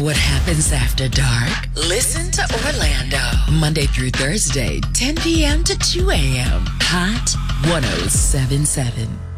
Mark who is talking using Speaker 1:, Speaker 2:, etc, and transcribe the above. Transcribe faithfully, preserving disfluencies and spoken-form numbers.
Speaker 1: what happens after dark? Listen to Orlando. Monday through Thursday, ten p.m. to two a.m. Hot ten seventy-seven.